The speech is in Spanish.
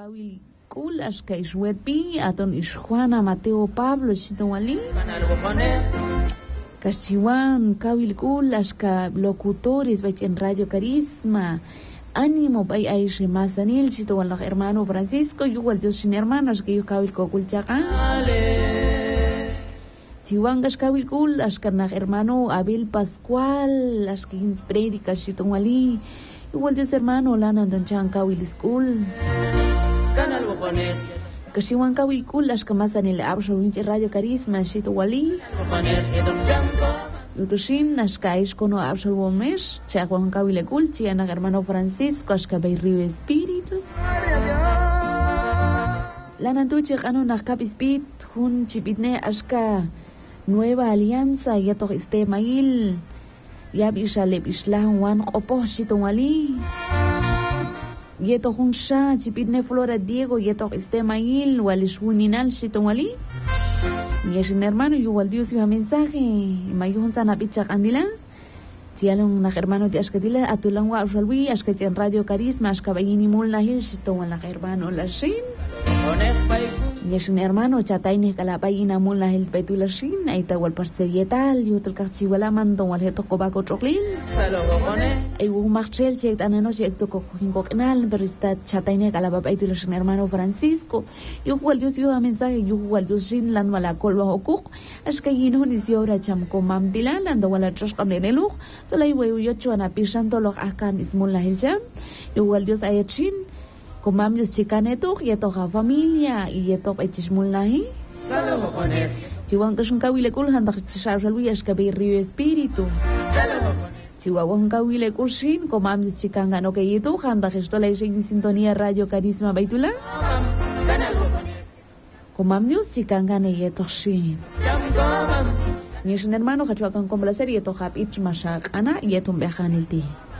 kawil kul ashka ishwepi aton Juana Mateo Pablo Chitowali Cachiwan kawil kul ashka locutores vais en Radio Carisma ánimo bay aishi más Daniel Chitowal hermano Francisco igual Dios sin hermanos que yo kawil kokul chaka Chiwan kawil kul ashka hermano Abel Pascual ashka inspiredi Chitowali igual Dios hermano lana don chan kawil school Kashiwan kawil kul ashka más Daniel absho winche Radio Carisma Chitowali Yutushin ashka ishkono absho womesh chakwan kawil kul chiana hermano Francisco ashka bay Río Espíritu lana tuche kanu nakapis bit hun chipitne ashka Nueva Alianza yato Mail yab ishaleb islah wan qopo Chitowali yeto hunsha chipitne Flora Diego yeto Mail walishwuninal Chitowali yeshin hermano igual Dios iba mensaje mayuhun sana picha kandila tialong na hermano di askatila atulang wa usalwi askat en Radio Carisma askabayini mulna hil Chitowala hermano lashin yeshin hermano chatayne kalapay ina mulna hil petulashin aita wal parcerietal yutul kachiwala mandong wal heto kobako choklil ay marchel chek taneno chek to hingo kanal berista chatayne kalapay tulashin hermano Francisco igual Dios iba mensaje igual Dios shin lan wala kolwa hokuk askayino ni siora cham ko mam dilan ando wala tros kaneluk tolay way yocho na pisan tolok akan ismulna hil jam igual Dios ayachin Kumam Dios chikanetok yeto ka familia yetok echismulnahi Chihuahua kashun kawile kul handak chisarsalwi askabay Río Espíritu Chihuahua kawile kul shin kumam Dios chikangano ke yeto handak estolay sin sintonía Radio Carisma baitula Kumam Dios chikangane yeto shin Nishin hermano kachuakan complacer yeto hap ich masak ana yeto bejanilti